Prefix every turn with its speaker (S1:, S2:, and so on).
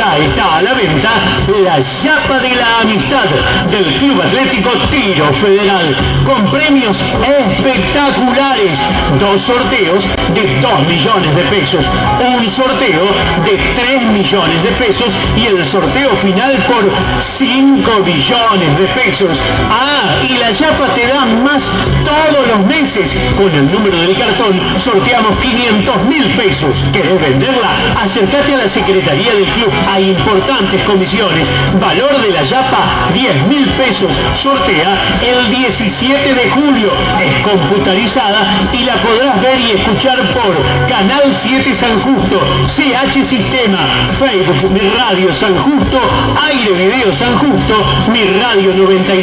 S1: Ya está a la venta la Yapa de la Amistad del Club Atlético Tiro Federal, con premios espectaculares. 2 sorteos de 2 millones de pesos, un sorteo de 3 millones de pesos y el sorteo final por 5 millones de pesos. Y la Yapa te da más todos los meses. Con el número del cartón sorteamos 500.000 pesos. ¿Querés venderla? Acércate a la secretaría del club. Hay importantes comisiones. Valor de la Yapa, 10.000 pesos. Sortea el 17 de julio. Es computarizada y la podrás ver y escuchar por Canal 7 San Justo, CH Sistema, Facebook Mi Radio San Justo, Aire Video San Justo, Mi Radio 90.